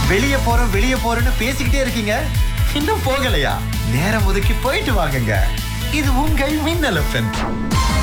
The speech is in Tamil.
வெளியே போறோம்னு பேசிக்கிட்டே இருக்கீங்க, இன்னும் போகலையா? நேரம் ஒதுக்கி போயிட்டு வாங்குங்க. இது உங்கள் மின்னல் எஃப்எம்.